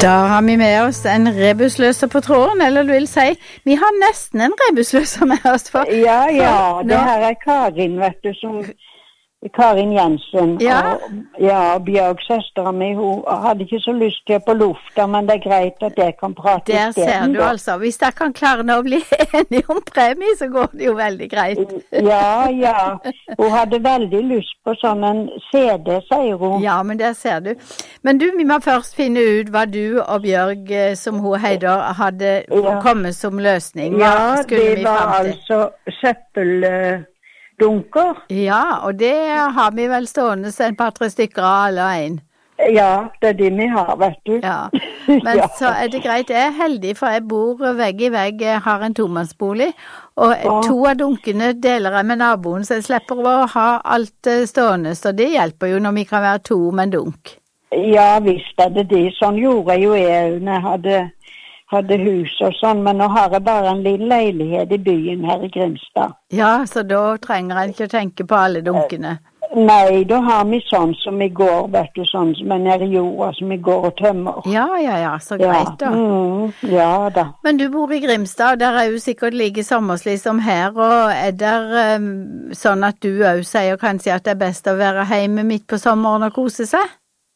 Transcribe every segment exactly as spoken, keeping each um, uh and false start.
Da har vi med oss en rebusløser på tråden, eller du vil si, vi har nesten en rebusløser med oss. For, ja, ja, for, det her er Karin, vet du, som... Karin Jensen, ja. og ja, Bjørg, søsteren min, hun hadde ikke så lyst til på lufta, men det er greit at jeg kan prate Der i stedet. ser du altså, hvis jeg kan klare å bli enig om premie, så går det jo veldig greit. Ja, ja, hun hadde veldig lyst på sånn en C D, sier hun. Ja, men der ser du. Men du, vi må først finne ut hva du og Bjørg, som hun heter, hadde ja. kommet som løsning. Hva ja, det var altså søppel... dunker. Ja, og det har vi vel stående en par-tre stykker av alle en. Ja, det er det vi har, vet du. Ja, men ja. Så er det greit. Jeg er heldig, for jeg bor vegg i vegg, jeg har en tomannsbolig, og ja. to av dunkene deler jeg med naboen, så jeg slipper å ha alt stående, så det hjelper jo når vi kan være to med en dunk. Ja, visst er det det. Sånn gjorde jeg jo jeg når jeg hadde... hadde hus og sånn, men nå har jeg bare en liten leilighet i byen her i Grimstad. Ja, så da trenger jeg ikke å tenke på alle dunkene. Nei, da har vi sånn som i går, vet du, sånn som er nede i jorda, som i går og tømmer. Ja, ja, ja, så greit da. Ja, mm, ja da. Men du bor i Grimstad, og der er jo sikkert like sommerslig som her, og er der um, sånn at du også sier kanskje at det er best å være hjemme midt på sommeren og kose seg?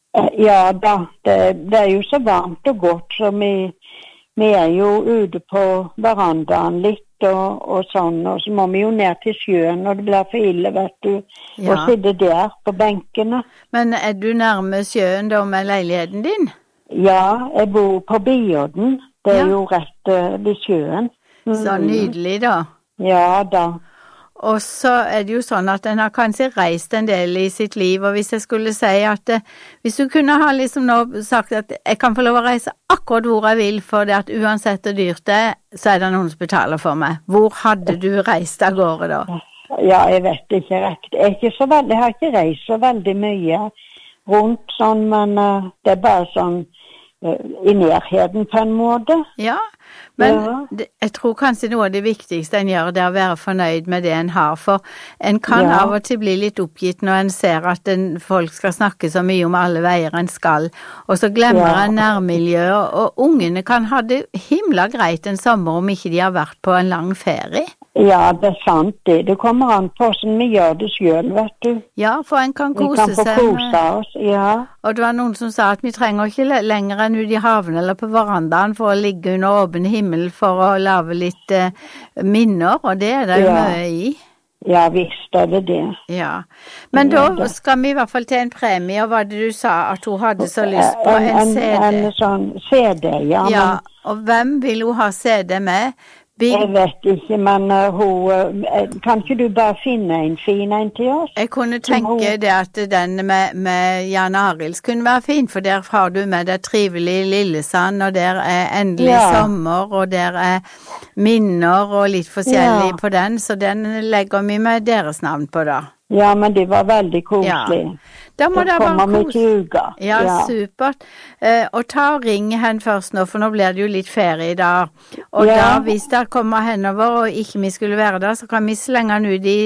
Ja da, det, det er jo så varmt og godt, så vi... Vi er jo ute på verandaen litt og, og sånn, og så må vi jo ned til sjøen når det blir for ille, vet du, ja. og sitte der på benkene. Men er du nærme sjøen da med leiligheten din? Ja, jeg bor på Biodden, det er ja. jo rett uh, ved sjøen. Mm. Så nydelig da. Ja da. Og så er det jo sånn at en har kanskje reist en del i sitt liv, og hvis jeg skulle si at eh, hvis du kunne ha liksom nå sagt at jeg kan få lov å reise akkurat hvor jeg vil, for det at uansett hvor dyrt det er, så er det noen som betaler for meg. Hvor hadde du reist av gårde da? Ja, jeg vet ikke rekt. Jeg, ikke så veldig, jeg har ikke reist så veldig mye rundt sånn, men uh, det er bare sånn uh, i nærheten på en måte. Ja, men ja. Det, jeg tror kanskje noe av det viktigste en gjør det er å være fornøyd med det en har, for en kan ja. av og til bli litt oppgitt når en ser at en, folk skal snakke så mye om alle veier en skal, og så glemmer ja. en nærmiljøet, og ungene kan ha det himla greit en sommer om ikke de har vært på en lang ferie. Ja, det er sant det. Det kommer an på hvordan vi gjør det selv, vet du. Ja, for en kan kose seg. Vi kan få kose oss, ja. Og det var noen som sa at vi trenger ikke lenger enn ut i haven eller på verandaen for å ligge under åpen himmel for å lave litt eh, minner, og det er det jo ja. mye i. Ja, visst er det det. Ja, men ja, da skal vi i hvert fall til en premie, og hva det du sa at hun hadde så lyst på? En, en C D. En, en sånn C D, ja. Ja, men... og hvem vil hun ha C D med? Big... Jeg vet ikke, men uh, hun, uh, kan ikke du bare finne en fin en til oss? Jeg kunne tenke hun... det at den med, med Jan Arilds kunne være fin, for der har du med det trivelige Lillesand, og der er endelig ja. sommer, og der er minner og litt forskjellig ja. på den, så den legger vi med deres navn på da. Ja, men det var veldig koselig. Ja. Da må det kommer vi til uka. Ja, ja, supert. Eh, og ta og ring henne først nå, for nå blir det jo litt ferie i dag. Og ja. da, hvis det kommer henover, og ikke vi skulle være der, så kan vi slenge den ut i,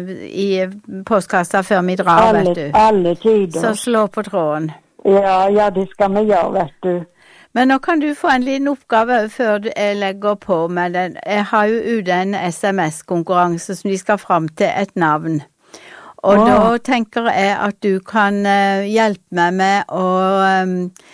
i postkassa før vi drar, alle, vet du. Alle tider. Så slå på tråden. Ja, ja, det skal vi gjøre, vet du. Men nå kan du få en liten oppgave før jeg legger på med den. Jeg har jo ute en S M S-konkurranse som de skal fram til et navn. Og oh. da tenker jeg at du kan uh, hjelpe meg med å um,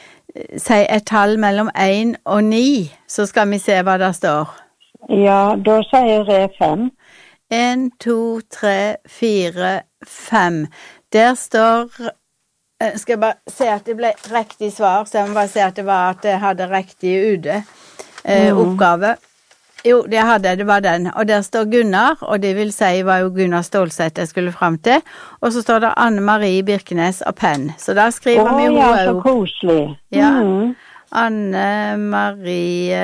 si et tall mellom en og ni, så skal vi se hva det står. Ja, da sier jeg fem. En, to, tre, fire, fem. Der står, uh, skal jeg bare se at det ble riktig svar, så jeg må bare se at det var at jeg hadde riktig ute uh, mm. oppgave. Jo, det hadde, det var den. Og der står Gunnar, og det vil si var jo Gunnar Stålsett jeg skulle frem til. Og så står det Anne-Marie Birkenes og penn. Så da skriver oh, vi ja, så koselig. Ja, mm. Anne-Marie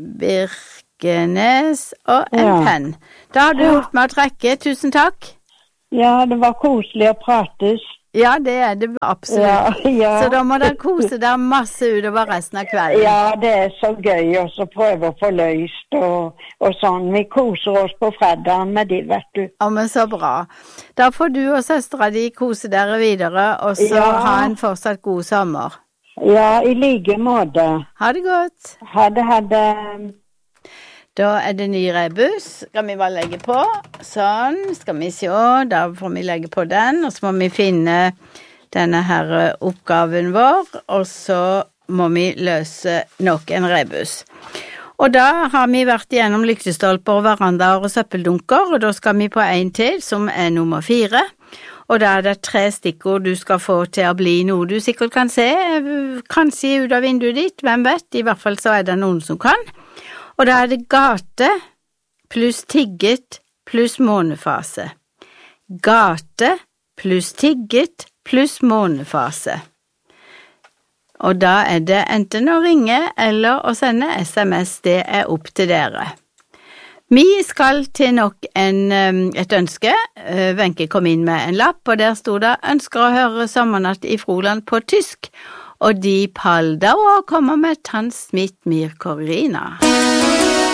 Birkenes og en ja. penn. Da har du gjort meg å trekke. Tusen takk. Ja, det var koselig å prates. Ja, det er det absolutt. Ja, ja. Så da må dere kose dere masse utover resten av kvelden. Ja, det er så gøy å prøve å få løst og, og sånn. Vi koser oss på fredagen med de, vet du. Ja, men så bra. Da får du og søstera di kose dere videre, og så ja. ha en fortsatt god sommer. Ja, i like måte. Ha det godt. Ha det, ha det. Da er det ny rebus. Skal vi bare legge på. Sånn, skal vi se. Da får vi legge på den, og så må vi finne denne her oppgaven vår, og så må vi løse nok en rebus. Og da har vi vært igjennom lyktestolper, verandaer og søppeldunker, og da skal vi på en til, som er nummer fire. Og da er det tre stikkord du skal få til å bli noe du sikkert kan se, kanskje ut av vinduet ditt, hvem vet, i hvert fall så er det noen som kan. Og da er det gate pluss tigget pluss månefase. Gate pluss tigget pluss månefase. Og da er det enten å ringe eller å sende sms, det er opp til dere. Vi skal til nok en, et ønske. Wenche kom inn med en lapp, og der stod det «Ønsker å høre Sommernatt i Froland på tysk», og de Paldau kommer med Tanz mit mir Corina.